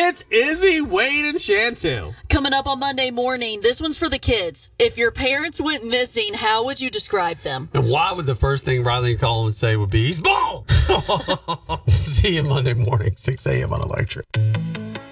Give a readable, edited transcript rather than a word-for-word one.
It's Izzy, Wade, and Chantel. Coming up on Monday morning, this one's for the kids. If your parents went missing, how would you describe them? And why would the first thing Riley call and say would be, he's bald? See you Monday morning, 6 a.m. on Electric.